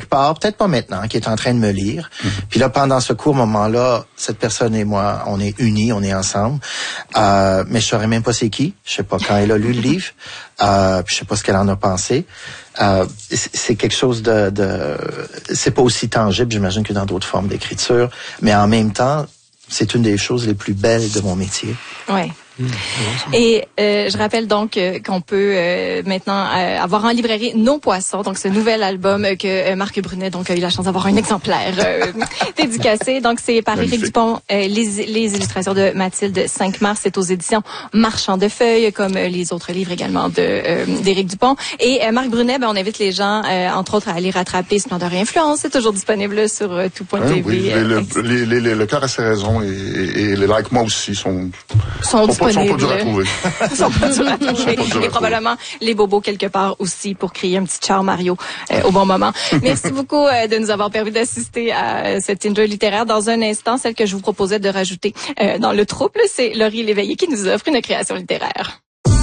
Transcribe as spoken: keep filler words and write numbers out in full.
part, peut-être pas maintenant, qui est en train de me lire. Mm-hmm. Puis là, pendant ce court moment-là, cette personne et moi, on est unis, on est ensemble. Euh, mais je saurais même pas c'est qui. Je sais pas quand elle a lu le livre. Euh, puis je sais pas ce qu'elle en a pensé. Euh, c'est quelque chose de, de c'est pas aussi tangible, j'imagine, que dans d'autres formes d'écriture. Mais en même temps, c'est une des choses les plus belles de mon métier. Ouais. Et euh, je rappelle donc euh, qu'on peut euh, maintenant euh, avoir en librairie Nos Poissons, donc ce nouvel album euh, que euh, Marc Brunet donc a eu la chance d'avoir un exemplaire euh, dédicacé. Donc c'est par Éric Dupont, euh, les, les illustrations de Mathilde cinq mars, c'est aux éditions Marchand de Feuilles, comme euh, les autres livres également de euh, d'Éric Dupont. Et euh, Marc Brunet, ben, on invite les gens, euh, entre autres, à aller rattraper Splendeur et Influence. C'est toujours disponible sur euh, tout point T V. Oui, euh, le, les, les, les, le cœur a ses raisons et, et, et les Like Moi aussi sont sont, sont disponibles. Pas, sont pas durs à trouver. sont pas durs à trouver. Et probablement les bobos quelque part aussi pour créer un petit char Mario euh, au bon moment. Merci beaucoup euh, de nous avoir permis d'assister à euh, cette enjoy littéraire. Dans un instant, celle que je vous proposais de rajouter euh, dans le trouble, c'est Laurie Léveillé qui nous offre une création littéraire.